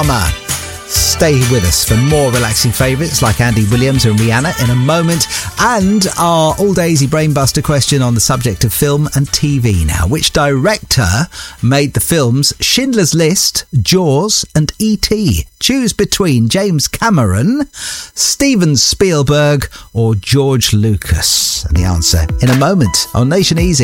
summer. Stay with us for more relaxing favourites like Andy Williams and Rihanna in a moment, and our all-daisy brainbuster question on the subject of film and TV now. Which director made the films Schindler's List, Jaws and E.T.? Choose between James Cameron, Steven Spielberg or George Lucas. And the answer in a moment on Nation Easy.